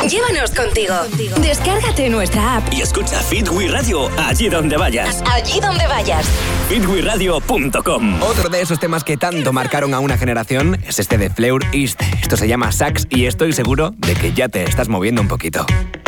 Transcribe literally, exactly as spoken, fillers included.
Llévanos contigo. Descárgate nuestra app y escucha Fit We Radio allí donde vayas. Allí donde vayas. fit we radio punto com. Otro de esos temas que tanto marcaron a una generación es este de Fleur East. Esto se llama Sax y estoy seguro de que ya te estás moviendo un poquito.